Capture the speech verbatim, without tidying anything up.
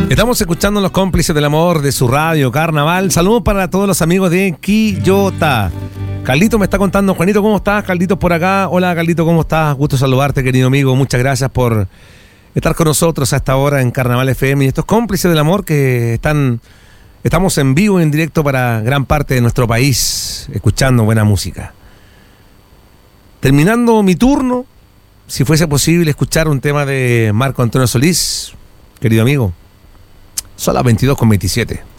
Estamos escuchando Los Cómplices del Amor de su radio Carnaval. Saludos para todos los amigos de Quillota. Carlito me está contando. Juanito, ¿cómo estás? Carlitos por acá. Hola, Carlito, ¿cómo estás? Gusto saludarte, querido amigo. Muchas gracias por estar con nosotros a esta hora en Carnaval F M y estos Cómplices del Amor que están... Estamos en vivo y en directo para gran parte de nuestro país, escuchando buena música. Terminando mi turno, si fuese posible escuchar un tema de Marco Antonio Solís, querido amigo. Son las veintidós con veintisiete.